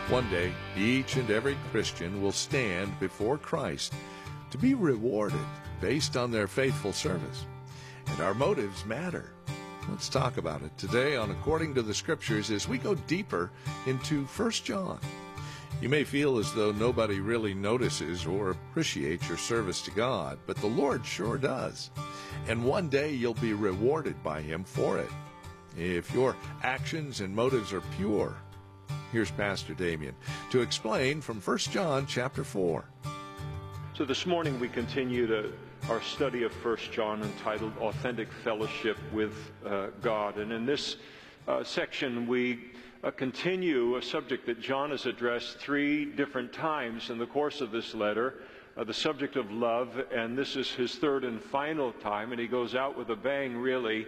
One day, each and every Christian will stand before Christ to be rewarded based on their faithful service. And our motives matter. Let's talk about it today on According to the Scriptures as we go deeper into 1 John. You may feel as though nobody really notices or appreciates your service to God, but the Lord sure does. And one day you'll be rewarded by Him for it, if your actions and motives are pure. Here's Pastor Damien to explain from 1 John chapter 4. So this morning we continue our study of 1 John entitled Authentic Fellowship with God. And in this section we continue a subject that John has addressed 3 different times in the course of this letter, the subject of love, and this is his 3rd and final time, and he goes out with a bang, really.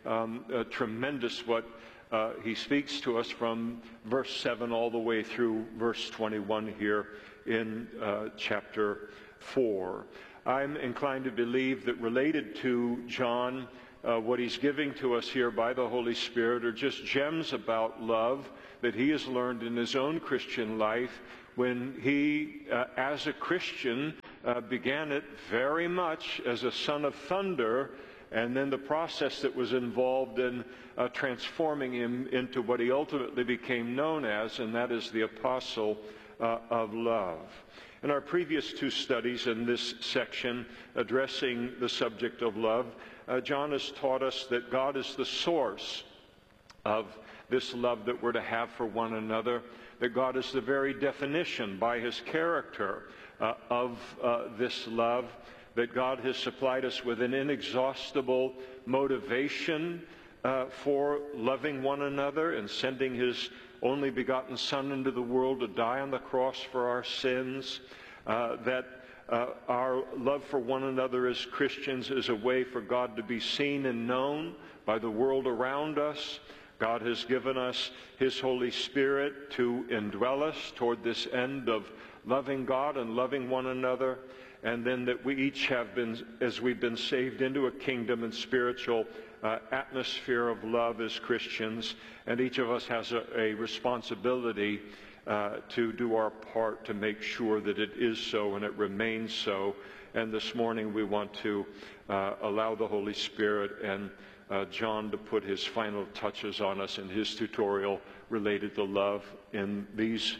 Tremendous what he speaks to us from verse 7 all the way through verse 21 here in chapter 4. I'm inclined to believe that related to John, what he's giving to us here by the Holy Spirit are just gems about love that he has learned in his own Christian life when he, as a Christian, began it very much as a son of thunder, and then the process that was involved in transforming him into what he ultimately became known as, and that is the apostle of love. In our previous 2 studies in this section addressing the subject of love, John has taught us that God is the source of this love that we're to have for one another, that God is the very definition by His character of this love, that God has supplied us with an inexhaustible motivation for loving one another and sending His only begotten Son into the world to die on the cross for our sins, that our love for one another as Christians is a way for God to be seen and known by the world around us. God has given us His Holy Spirit to indwell us toward this end of loving God and loving one another, and then that we each have been, as we've been saved into a kingdom and spiritual atmosphere of love as Christians, and each of us has a responsibility to do our part to make sure that it is so and it remains so. And this morning we want to allow the Holy Spirit and John to put his final touches on us in his tutorial related to love in these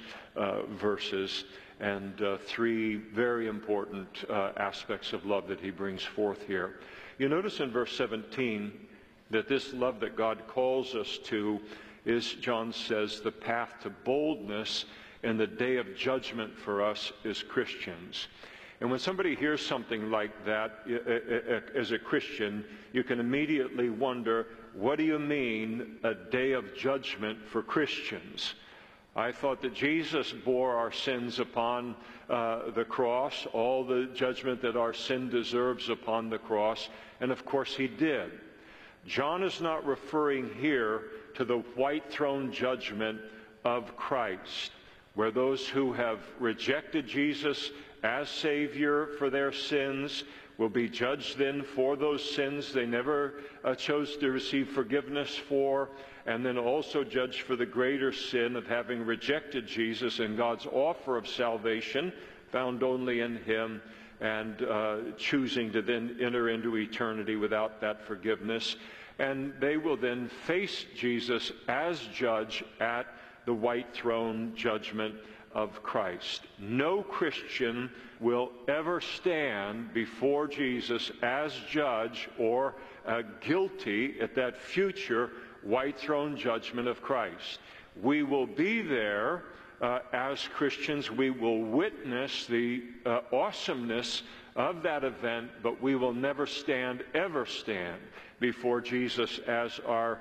verses, and 3 very important aspects of love that he brings forth here. You notice in verse 17 that this love that God calls us to is, John says, the path to boldness in the day of judgment for us as Christians. And when somebody hears something like that as a Christian, you can immediately wonder, what do you mean, a day of judgment for Christians? I thought that Jesus bore our sins upon the cross, all the judgment that our sin deserves upon the cross, and of course He did. John is not referring here to the white throne judgment of Christ, where those who have rejected Jesus as Savior for their sins will be judged then for those sins they never chose to receive forgiveness for, and then also judged for the greater sin of having rejected Jesus and God's offer of salvation found only in Him, and choosing to then enter into eternity without that forgiveness. And they will then face Jesus as judge at the white throne judgment of Christ. No Christian will ever stand before Jesus as judge or guilty at that future white throne judgment of Christ. We will be there as Christians. We will witness the awesomeness of that event, but we will never stand, ever stand before Jesus as our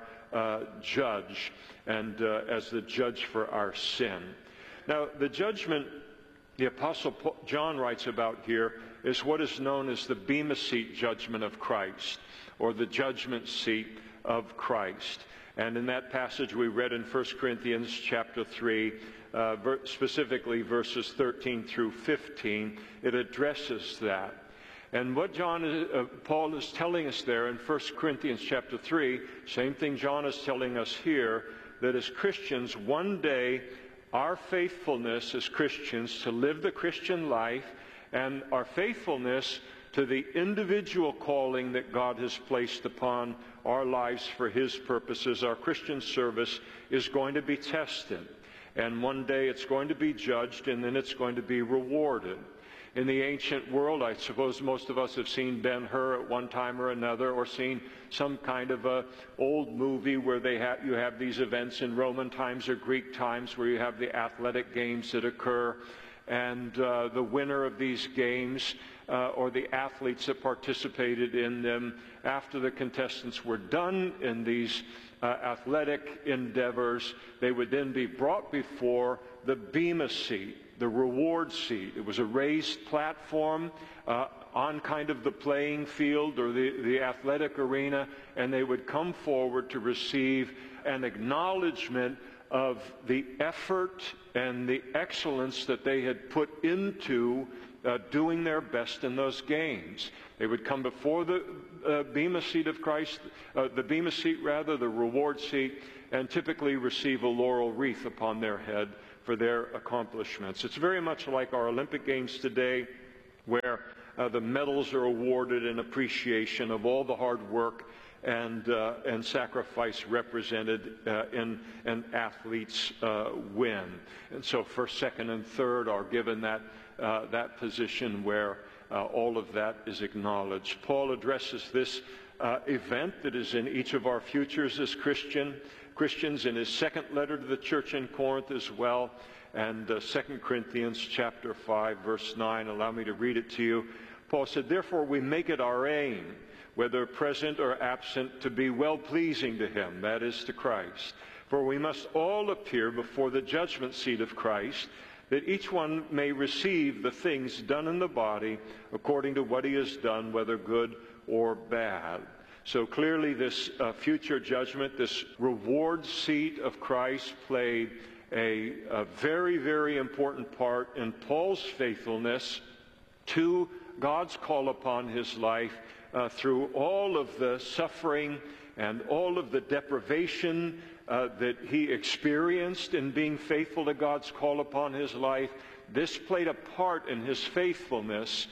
judge and as the judge for our sin. Now, the judgment the Apostle John writes about here is what is known as the Bema Seat judgment of Christ, or the judgment seat of Christ. And in that passage we read in 1 Corinthians chapter 3, specifically verses 13 through 15, it addresses that. And what Paul is telling us there in 1 Corinthians chapter 3, same thing John is telling us here, that as Christians, one day our faithfulness as Christians to live the Christian life and our faithfulness to the individual calling that God has placed upon our lives for His purposes. Our Christian service is going to be tested. And one day it's going to be judged, and then it's going to be rewarded. In the ancient world, I suppose most of us have seen Ben-Hur at one time or another, or seen some kind of a old movie where you have these events in Roman times or Greek times where you have the athletic games that occur, and the winner of these games or the athletes that participated in them, after the contestants were done in these athletic endeavors, they would then be brought before the Bema seat, the reward seat. It was a raised platform on kind of the playing field or the athletic arena, and they would come forward to receive an acknowledgement of the effort and the excellence that they had put into doing their best in those games. They would come before the Bema seat of Christ, the Bema seat rather, the reward seat, and typically receive a laurel wreath upon their head for their accomplishments. It's very much like our Olympic Games today, where the medals are awarded in appreciation of all the hard work and sacrifice represented in an athlete's win. And so first, second, and third are given that position where all of that is acknowledged. Paul addresses this event that is in each of our futures as Christians in his second letter to the church in Corinth as well, and 2 Corinthians chapter 5, verse 9. Allow me to read it to you. Paul said, "Therefore we make it our aim, whether present or absent, to be well-pleasing to Him," that is, to Christ. "For we must all appear before the judgment seat of Christ, that each one may receive the things done in the body according to what he has done, whether good or bad." So clearly this future judgment, this reward seat of Christ, played a very, very important part in Paul's faithfulness to God's call upon his life through all of the suffering and all of the deprivation that he experienced in being faithful to God's call upon his life. This played a part in his faithfulness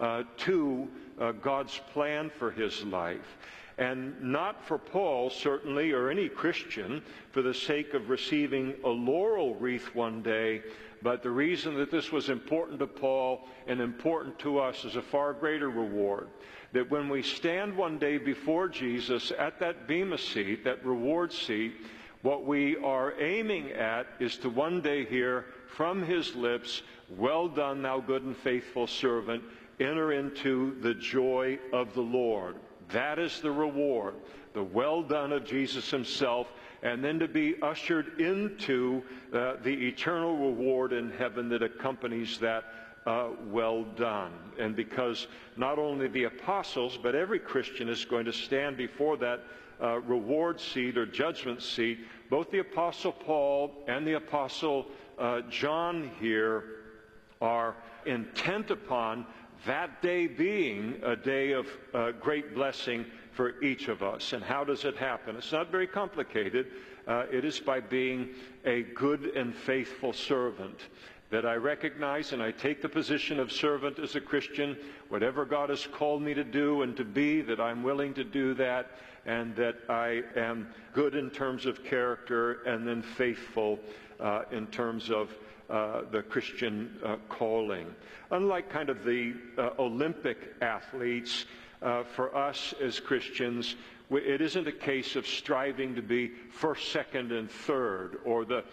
to God's plan for his life. And not for Paul, certainly, or any Christian, for the sake of receiving a laurel wreath one day, but the reason that this was important to Paul and important to us is a far greater reward. That when we stand one day before Jesus at that Bema seat, that reward seat, what we are aiming at is to one day hear from his lips, "Well done, thou good and faithful servant, enter into the joy of the Lord." That is the reward, the well done of Jesus himself, and then to be ushered into the eternal reward in heaven that accompanies that well done. And because not only the apostles, but every Christian is going to stand before that reward seat or judgment seat, both the Apostle Paul and the Apostle John here are intent upon that day being a day of great blessing for each of us. And how does it happen? It's not very complicated. It is by being a good and faithful servant. That I recognize and I take the position of servant as a Christian. Whatever God has called me to do and to be, that I'm willing to do that, and that I am good in terms of character and then faithful in terms of the Christian calling. Unlike kind of the Olympic athletes, for us as Christians, it isn't a case of striving to be first, second, and third, or the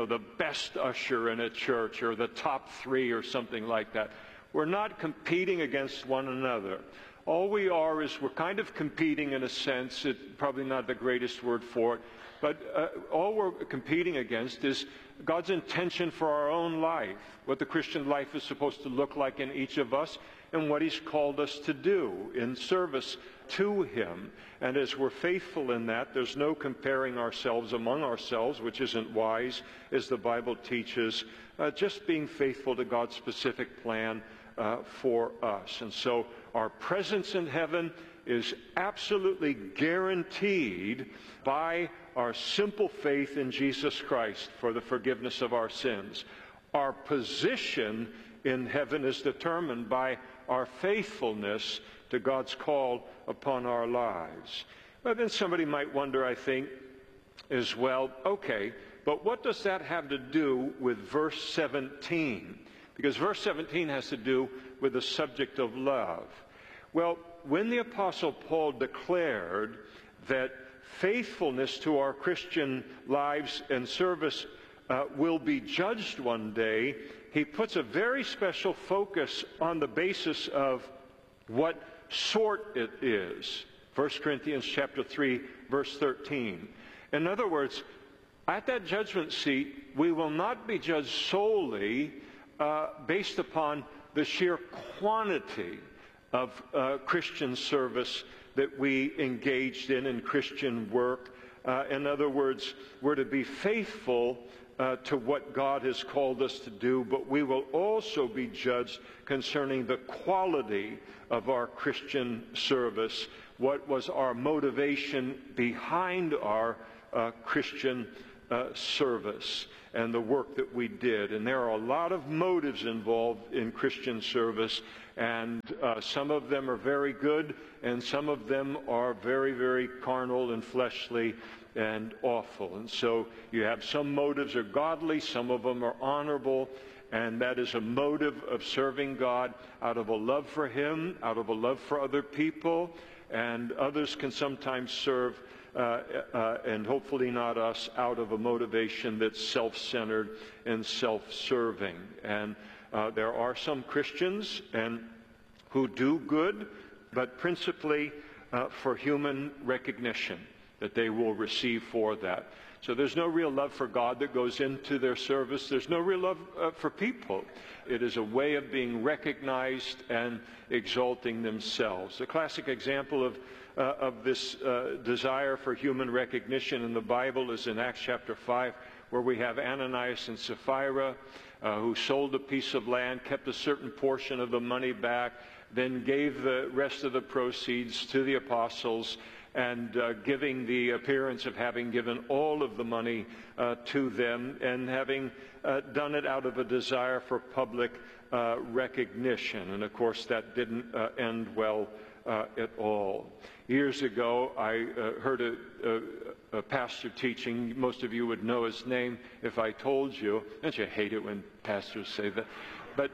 best usher in a church, or the top three, or something like that. We're not competing against one another. All we are is we're kind of competing in a sense. It's probably not the greatest word for it, but all we're competing against is God's intention for our own life, what the Christian life is supposed to look like in each of us, and what He's called us to do in service to Him. And as we're faithful in that, there's no comparing ourselves among ourselves, which isn't wise, as the Bible teaches, just being faithful to God's specific plan for us. And so our presence in heaven is absolutely guaranteed by our simple faith in Jesus Christ for the forgiveness of our sins. Our position in heaven is determined by our faithfulness to God's call upon our lives. But then somebody might wonder, I think, as well, okay, but what does that have to do with verse 17? Because verse 17 has to do with the subject of love. Well, when the Apostle Paul declared that faithfulness to our Christian lives and service will be judged one day, he puts a very special focus on the basis of what sort it is. 1 Corinthians chapter 3, verse 13. In other words, at that judgment seat, we will not be judged solely based upon the sheer quantity of Christian service that we engaged in Christian work. In other words, we're to be faithful to what God has called us to do, but we will also be judged concerning the quality of our Christian service. What was our motivation behind our Christian service and the work that we did? And there are a lot of motives involved in Christian service, and some of them are very good, and some of them are very, very carnal and fleshly and awful. And so you have some motives are godly, some of them are honorable, and that is a motive of serving God out of a love for Him, out of a love for other people, and others can sometimes serve, and hopefully not us, out of a motivation that's self-centered and self-serving. And there are some Christians who do good, but principally for human recognition that they will receive for that. So there's no real love for God that goes into their service. There's no real love for people. It is a way of being recognized and exalting themselves. A classic example of this desire for human recognition in the Bible is in Acts chapter 5, where we have Ananias and Sapphira who sold a piece of land, kept a certain portion of the money back, then gave the rest of the proceeds to the apostles, and giving the appearance of having given all of the money to them, and having done it out of a desire for public recognition. And of course that didn't end well at all. Years ago I heard a pastor teaching. Most of you would know his name if I told you. Don't you hate it when pastors say that? But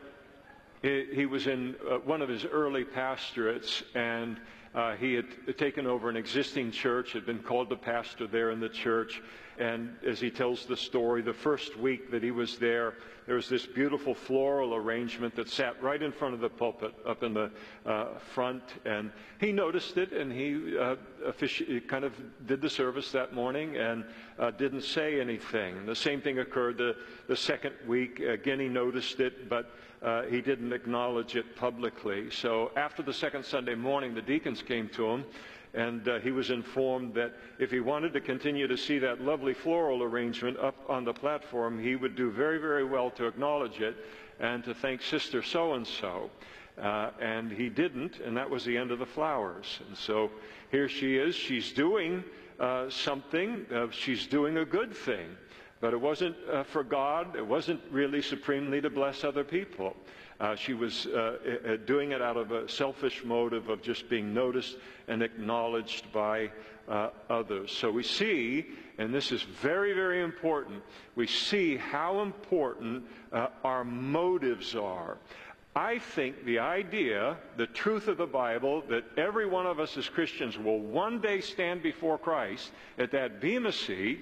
he was in one of his early pastorates, and he had taken over an existing church, had been called to pastor there in the church. And as he tells the story, the first week that he was there, there was this beautiful floral arrangement that sat right in front of the pulpit up in the front. And he noticed it, and he kind of did the service that morning and didn't say anything. The same thing occurred the second week. Again, he noticed it, but he didn't acknowledge it publicly. So after the second Sunday morning, the deacons came to him, and he was informed that if he wanted to continue to see that lovely floral arrangement up on the platform, he would do very, very well to acknowledge it and to thank Sister so-and-so. And he didn't, and that was the end of the flowers. And so here she is. She's doing something. She's doing a good thing. But it wasn't for God. It wasn't really supremely to bless other people. She was doing it out of a selfish motive of just being noticed and acknowledged by others. So we see, and this is very, very important, we see how important our motives are. I think the idea, the truth of the Bible, that every one of us as Christians will one day stand before Christ at that bema seat,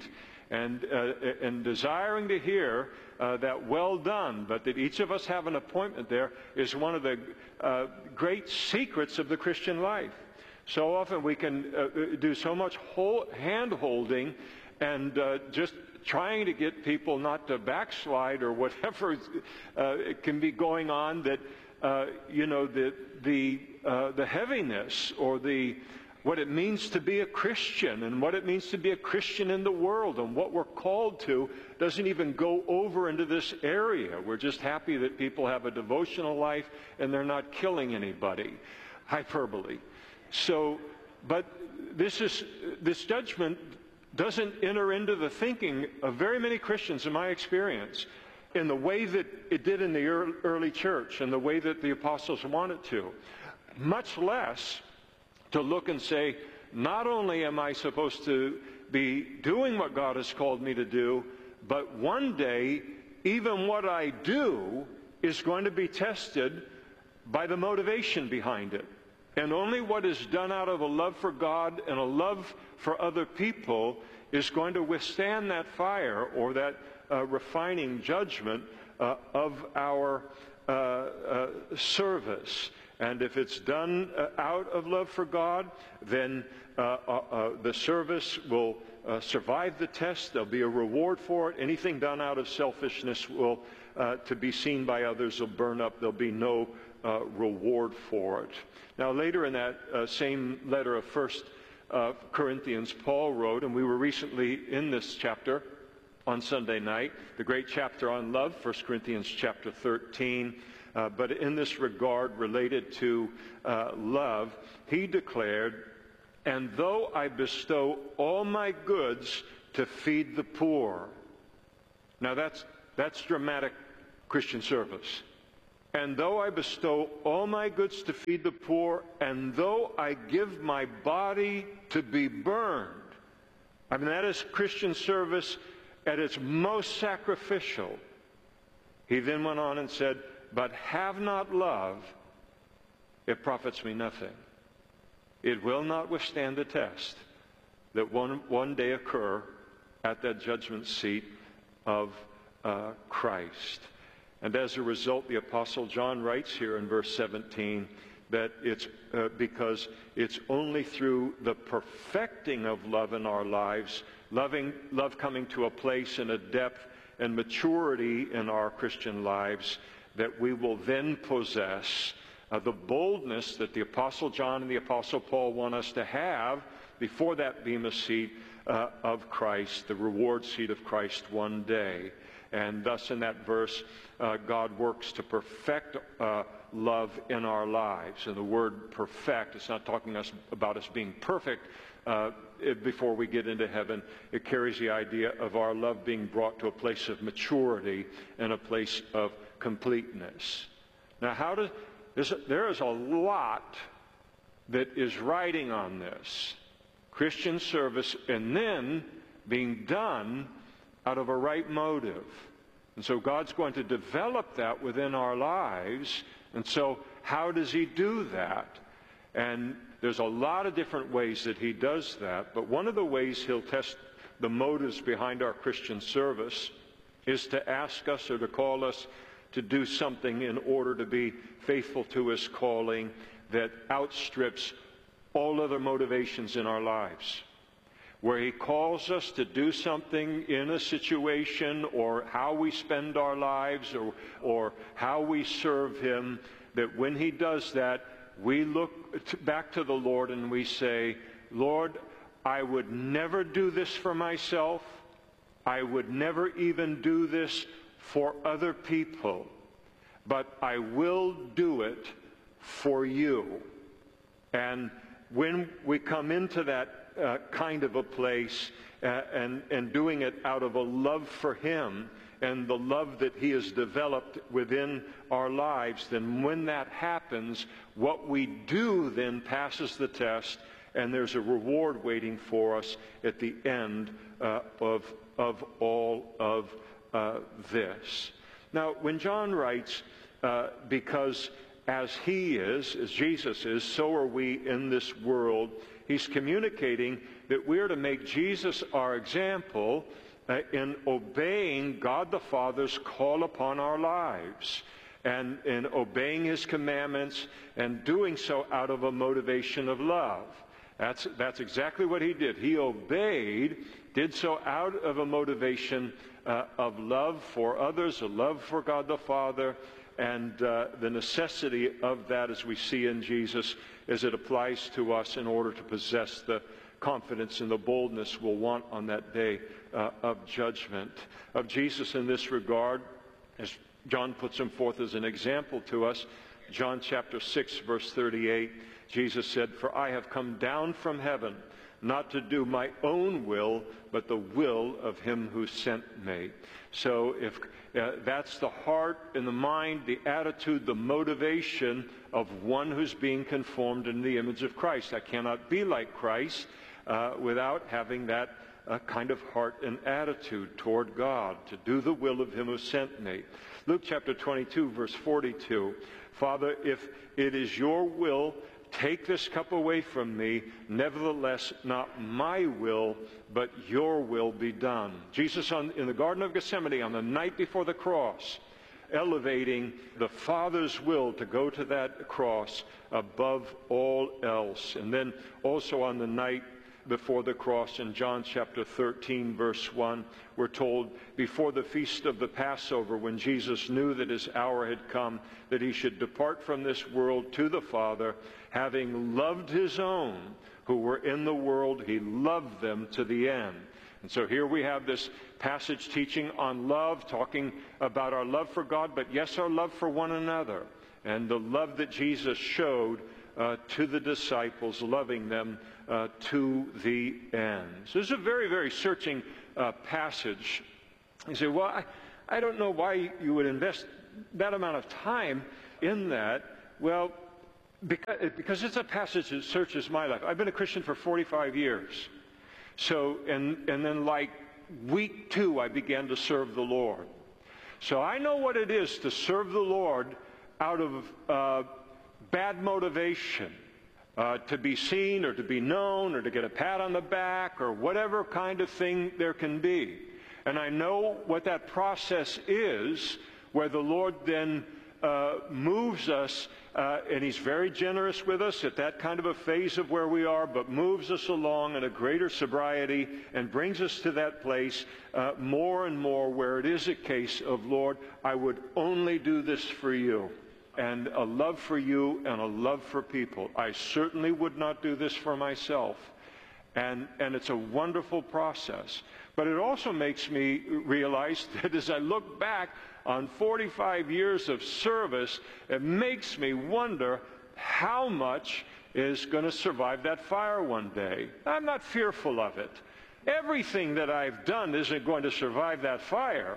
and desiring to hear that well done, but that each of us have an appointment there, is one of the great secrets of the Christian life. So often we can do so much hand-holding and just trying to get people not to backslide or whatever can be going on, that the heaviness or what it means to be a Christian and what it means to be a Christian in the world and what we're called to doesn't even go over into this area. We're just happy that people have a devotional life and they're not killing anybody. Hyperbole. But this judgment doesn't enter into the thinking of very many Christians, in my experience, in the way that it did in the early church and the way that the apostles wanted to. Much less to look and say, not only am I supposed to be doing what God has called me to do, but one day, even what I do is going to be tested by the motivation behind it. And only what is done out of a love for God and a love for other people is going to withstand that fire or that refining judgment of our service. And if it's done out of love for God, then the service will survive the test. There'll be a reward for it. Anything done out of selfishness will, to be seen by others, will burn up. There'll be no reward for it. Now, later in that same letter of 1 Corinthians, Paul wrote, and we were recently in this chapter on Sunday night, the great chapter on love, 1 Corinthians chapter 13. But in this regard related to love, he declared, "And though I bestow all my goods to feed the poor." Now that's dramatic Christian service. "And though I bestow all my goods to feed the poor, and though I give my body to be burned." I mean, that is Christian service at its most sacrificial. He then went on and said, "But have not love, it profits me nothing." It will not withstand the test that one day occur at that judgment seat of Christ. And as a result, the Apostle John writes here in verse 17 that it's because it's only through the perfecting of love in our lives, love coming to a place and a depth and maturity in our Christian lives, that we will then possess the boldness that the Apostle John and the Apostle Paul want us to have before that bema seat of Christ, the reward seat of Christ one day. And thus in that verse, God works to perfect love in our lives. And the word perfect, it's not talking about us being perfect before we get into heaven. It carries the idea of our love being brought to a place of maturity and a place of completeness. Now, there is a lot that is riding on this. Christian service and then being done out of a right motive. And so God's going to develop that within our lives. And so how does he do that? And there's a lot of different ways that he does that. But one of the ways he'll test the motives behind our Christian service is to ask us or to call us to do something in order to be faithful to his calling that outstrips all other motivations in our lives. Where he calls us to do something in a situation or how we spend our lives or how we serve him, that when he does that, we look back to the Lord and we say, "Lord, I would never do this for myself. I would never even do this for other people, but I will do it for you." And when we come into that kind of a place and doing it out of a love for him and the love that he has developed within our lives, then when that happens, what we do then passes the test, and there's a reward waiting for us at the end of all of this. Now, when John writes, because as he is, as Jesus is, so are we in this world, he's communicating that we're to make Jesus our example in obeying God the Father's call upon our lives and in obeying his commandments and doing so out of a motivation of love. That's exactly what he did. He obeyed, did so out of a motivation of love for others, a love for God the Father, and the necessity of that, as we see in Jesus, as it applies to us in order to possess the confidence and the boldness we'll want on that day of judgment. Of Jesus in this regard, as John puts him forth as an example to us, John chapter 6, verse 38, Jesus said, "For I have come down from heaven, not to do my own will, but the will of him who sent me." So if that's the heart and the mind, the attitude, the motivation of one who's being conformed in the image of Christ. I cannot be like Christ without having that kind of heart and attitude toward God, to do the will of him who sent me. Luke chapter 22, verse 42. "Father, if it is your will, take this cup away from me. Nevertheless, not my will, but your will be done." Jesus in the Garden of Gethsemane on the night before the cross, elevating the Father's will to go to that cross above all else. And then also on the night before the cross in John chapter 13, verse 1, we're told, before the feast of the Passover, when Jesus knew that his hour had come, that he should depart from this world to the Father, having loved his own who were in the world, he loved them to the end. And so here we have this passage teaching on love, talking about our love for God, but yes, our love for one another, and the love that Jesus showed to the disciples, loving them to the end. So this is a very, very searching passage. You say, well, I don't know why you would invest that amount of time in that. Well, because it's a passage that searches my life. I've been a Christian for 45 years. So, and then like week 2, I began to serve the Lord. So I know what it is to serve the Lord out of bad motivation, to be seen or to be known or to get a pat on the back or whatever kind of thing there can be. And I know what that process is, where the Lord then moves us, and he's very generous with us at that kind of a phase of where we are, but moves us along in a greater sobriety and brings us to that place more and more where it is a case of, Lord, I would only do this for you. And a love for you and a love for people. I certainly would not do this for myself. And it's a wonderful process. But it also makes me realize that as I look back on 45 years of service, it makes me wonder how much is going to survive that fire one day. I'm not fearful of it. Everything that I've done isn't going to survive that fire.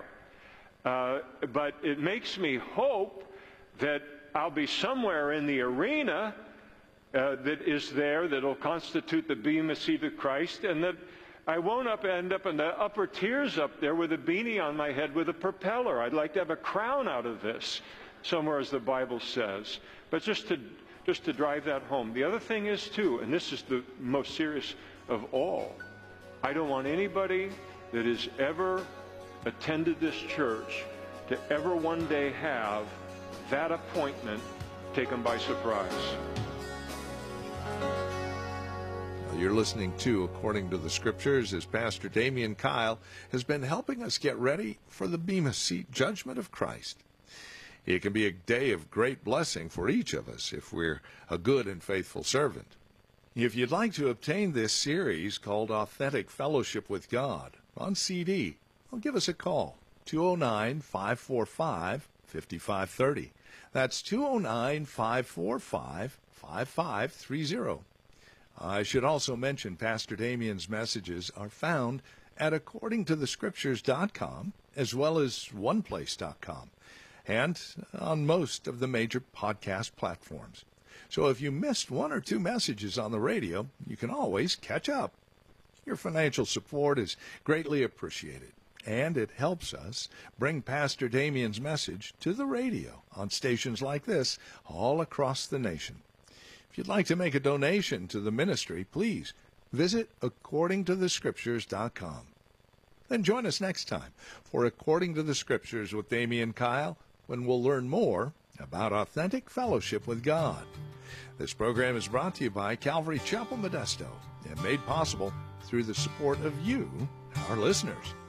But it makes me hope that I'll be somewhere in the arena that is there, that will constitute the bema seat of Christ, and that I won't end up in the upper tiers up there with a beanie on my head with a propeller. I'd like to have a crown out of this somewhere, as the Bible says. But just to drive that home. The other thing is, too, and this is the most serious of all, I don't want anybody that has ever attended this church to ever one day have that appointment taken by surprise. You're listening to According to the Scriptures, as Pastor Damian Kyle has been helping us get ready for the Bema Seat judgment of Christ. It can be a day of great blessing for each of us if we're a good and faithful servant. If you'd like to obtain this series called Authentic Fellowship with God on CD, well, give us a call, 209-545-5530. That's 209-545-5530. I should also mention Pastor Damian's messages are found at accordingtothescriptures.com as well as oneplace.com and on most of the major podcast platforms. So if you missed one or two messages on the radio, you can always catch up. Your financial support is greatly appreciated, and it helps us bring Pastor Damian's message to the radio on stations like this all across the nation. If you'd like to make a donation to the ministry, please visit accordingtothescriptures.com. Then join us next time for According to the Scriptures with Damian Kyle, when we'll learn more about authentic fellowship with God. This program is brought to you by Calvary Chapel Modesto and made possible through the support of you, our listeners.